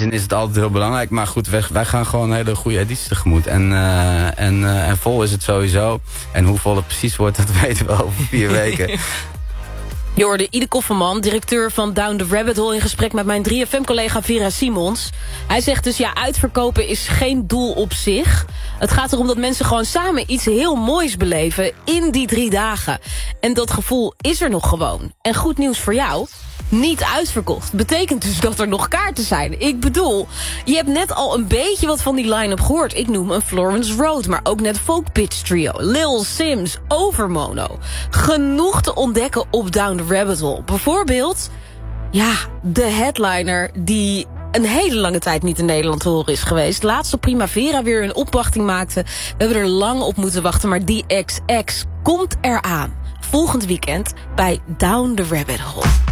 zin is het altijd heel belangrijk. Maar goed, wij gaan gewoon een hele goede editie tegemoet. En vol is het sowieso. En hoe vol het precies wordt, dat weten we over 4 weken. Je hoorde Ide Kofferman, directeur van Down the Rabbit Hole... in gesprek met mijn 3FM-collega Vera Simons. Hij zegt dus, uitverkopen is geen doel op zich. Het gaat erom dat mensen gewoon samen iets heel moois beleven... in die 3 dagen. En dat gevoel is er nog gewoon. En goed nieuws voor jou... niet uitverkocht. Betekent dus dat er nog kaarten zijn. Ik bedoel, je hebt net al een beetje wat van die line-up gehoord. Ik noem een Florence Road, maar ook net Folk Pitch Trio, Lil Sims, Overmono. Genoeg te ontdekken op Down the Rabbit Hole. Bijvoorbeeld, de headliner die een hele lange tijd niet in Nederland te horen is geweest. Laatst op Primavera weer een opwachting maakte. We hebben er lang op moeten wachten, maar die XX komt eraan. Volgend weekend bij Down the Rabbit Hole.